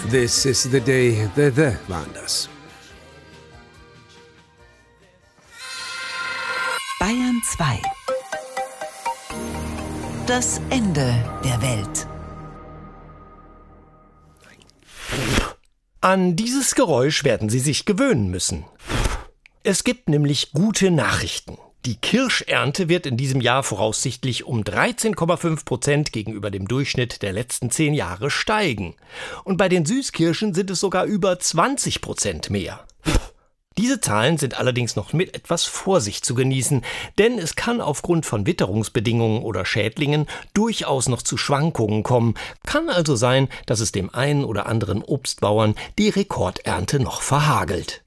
This is the day the warned us. Bayern 2. Das Ende der Welt. An dieses Geräusch werden Sie sich gewöhnen müssen. Es gibt nämlich gute Nachrichten. Die Kirschernte wird in diesem Jahr voraussichtlich um 13,5% gegenüber dem Durchschnitt der letzten 10 Jahre steigen. Und bei den Süßkirschen sind es sogar über 20% mehr. Diese Zahlen sind allerdings noch mit etwas Vorsicht zu genießen, denn es kann aufgrund von Witterungsbedingungen oder Schädlingen durchaus noch zu Schwankungen kommen. Kann also sein, dass es dem einen oder anderen Obstbauern die Rekordernte noch verhagelt.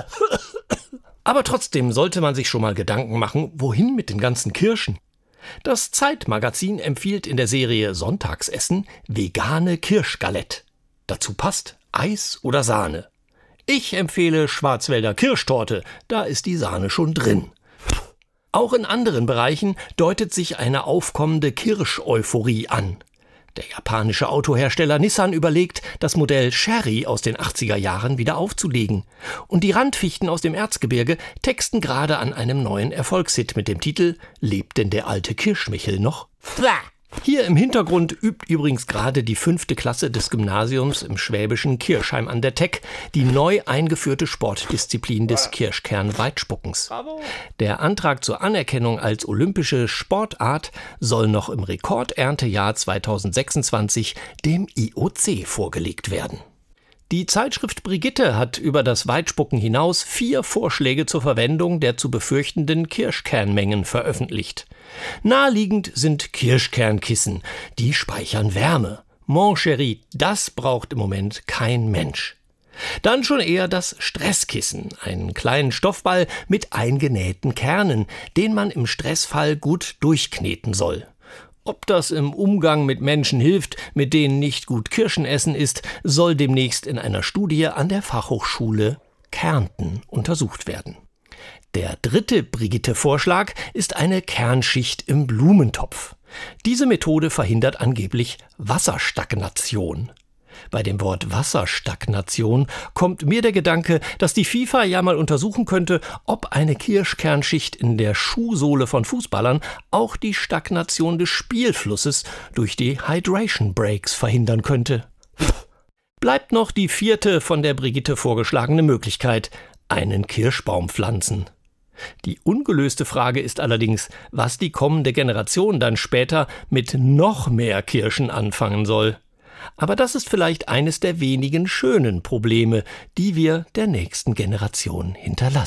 Aber trotzdem sollte man sich schon mal Gedanken machen, wohin mit den ganzen Kirschen? Das Zeitmagazin empfiehlt in der Serie Sonntagsessen vegane Kirschgalette. Dazu passt Eis oder Sahne. Ich empfehle Schwarzwälder Kirschtorte, da ist die Sahne schon drin. Auch in anderen Bereichen deutet sich eine aufkommende Kirsch-Euphorie an. Der japanische Autohersteller Nissan überlegt, das Modell Cherry aus den 80er Jahren wieder aufzulegen. Und die Randfichten aus dem Erzgebirge texten gerade an einem neuen Erfolgshit mit dem Titel »Lebt denn der alte Kirschmichel noch?« Hier im Hintergrund übt übrigens gerade die 5. Klasse des Gymnasiums im schwäbischen Kirchheim an der Teck die neu eingeführte Sportdisziplin des Kirschkern-Weitspuckens. Der Antrag zur Anerkennung als olympische Sportart soll noch im Rekorderntejahr 2026 dem IOC vorgelegt werden. Die Zeitschrift Brigitte hat über das Weitspucken hinaus 4 Vorschläge zur Verwendung der zu befürchtenden Kirschkernmengen veröffentlicht. Naheliegend sind Kirschkernkissen, die speichern Wärme. Mon chéri, das braucht im Moment kein Mensch. Dann schon eher das Stresskissen, einen kleinen Stoffball mit eingenähten Kernen, den man im Stressfall gut durchkneten soll. Ob das im Umgang mit Menschen hilft, mit denen nicht gut Kirschen essen ist, soll demnächst in einer Studie an der Fachhochschule Kärnten untersucht werden. Der 3. Brigitte-Vorschlag ist eine Kernschicht im Blumentopf. Diese Methode verhindert angeblich Wasserstagnation. Bei dem Wort Wasserstagnation kommt mir der Gedanke, dass die FIFA ja mal untersuchen könnte, ob eine Kirschkernschicht in der Schuhsohle von Fußballern auch die Stagnation des Spielflusses durch die Hydration Breaks verhindern könnte. Bleibt noch die 4. von der Brigitte vorgeschlagene Möglichkeit, einen Kirschbaum pflanzen. Die ungelöste Frage ist allerdings, was die kommende Generation dann später mit noch mehr Kirschen anfangen soll. Aber das ist vielleicht eines der wenigen schönen Probleme, die wir der nächsten Generation hinterlassen.